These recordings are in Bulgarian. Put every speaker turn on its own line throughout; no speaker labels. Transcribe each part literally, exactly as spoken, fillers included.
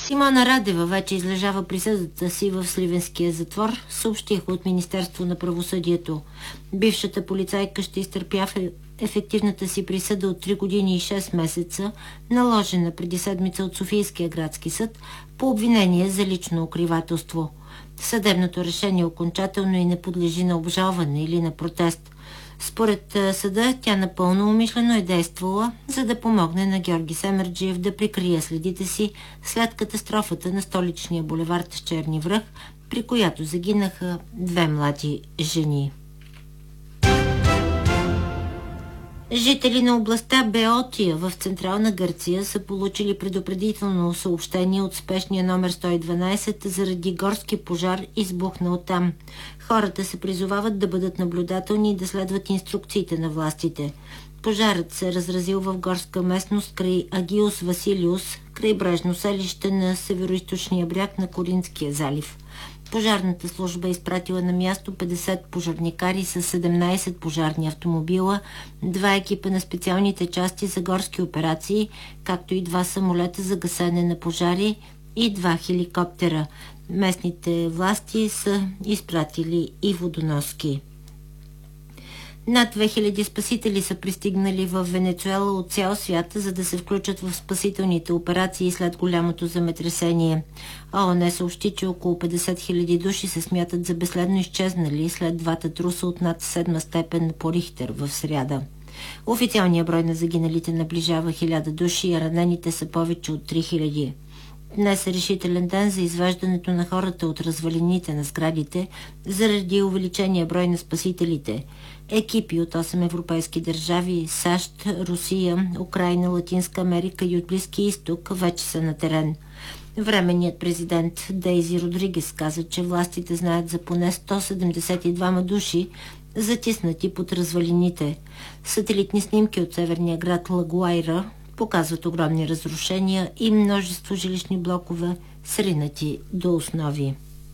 Симона Радева вече излежава присъдата си в сливенския затвор, съобщиха от Министерство на правосъдието. Бившата полицайка ще изтърпява ефективната си присъда от три години и шест месеца, наложена преди седмица от Софийския градски съд по обвинение за лично укривателство. Съдебното решение окончателно и не подлежи на обжалване или на протест. Според съда, тя напълно умишлено е действала, за да помогне на Георги Семерджиев да прикрие следите си след катастрофата на столичния булевард с Черни връх, при която загинаха две млади жени. Жители на областта Беотия в Централна Гърция са получили предупредително съобщение от спешния номер сто и дванайсет заради горски пожар, избухнал там. Хората се призовават да бъдат наблюдателни и да следват инструкциите на властите. Пожарът се е разразил в горска местност край Агиос Василиус, крайбрежно селище на североизточния бряг на Коринтския залив. Пожарната служба е изпратила на място петдесет пожарникари с седемнайсет пожарни автомобила, два екипа на специалните части за горски операции, както и два самолета за гасене на пожари и два хеликоптера. Местните власти са изпратили и водоноски. Над две хиляди спасители са пристигнали в Венецуела от цял свят, за да се включат в спасителните операции след голямото земетресение. ООН съобщи, че около петдесет хиляди души се смятат за безследно изчезнали след двата труса от над седма степен по Рихтер в сряда. Официалният брой на загиналите наближава хиляда души, а ранените са повече от три хиляди. Днес е решителен ден за извеждането на хората от развалините на сградите заради увеличения брой на спасителите. Екипи от осем европейски държави – САЩ, Русия, Украйна, Латинска Америка и от Близкия изток – вече са на терен. Временният президент Дейзи Родригес каза, че властите знаят за поне сто седемдесет и двама души, затиснати под развалините. Сателитни снимки от северния град Лагуайра показват огромни разрушения и множество жилищни блокове, сринати до основи.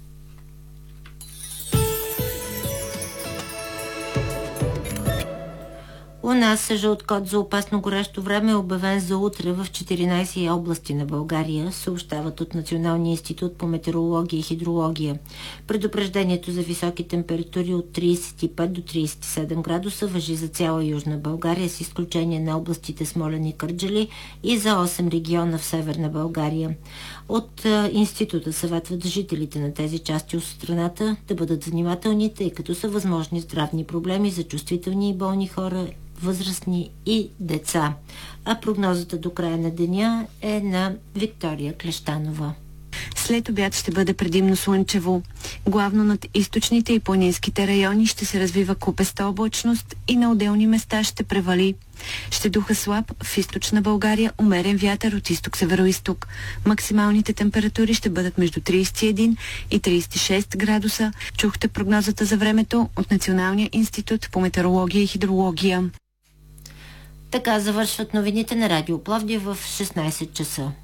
У нас жълт код за опасно горещо време е обявен за утре в четиринайсет области на България, съобщават от Националния институт по метеорология и хидрология. Предупреждението за високи температури от трийсет и пет до трийсет и седем градуса важи за цяла Южна България, с изключение на областите Смолян и Кърджали, и за осем региона в Северна България. От института съветват жителите на тези части от страната да бъдат внимателни, тъй като са възможни здравни проблеми за чувствителни и болни хора, възрастни и деца. А прогнозата до края на деня е на Виктория Клещанова.
След обяд ще бъде предимно слънчево. Главно над източните и планинските райони ще се развива купеста облачност и на отделни места ще превали. Ще духа слаб в източна България умерен вятър от изток-североизток. Максималните температури ще бъдат между трийсет и един и трийсет и шест градуса. Чухте прогнозата за времето от Националния институт по метеорология и хидрология.
Така завършват новините на Радио Пловдив в шестнайсет часа.